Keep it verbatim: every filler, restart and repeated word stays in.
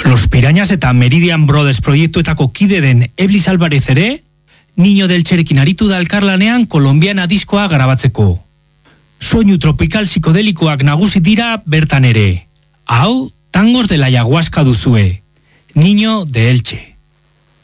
Los Pirañas eta Meridian Brothers proiektuetako kide den Eblis Alvarez ere, Niño del Txerekin aritu da elkarlanean kolombiana diskoa grabatzeko. Soinu tropikal psikodelikoak nagusi dira bertan ere. Hau, Tangos de la Ayahuasca duzue. Niño de Elche.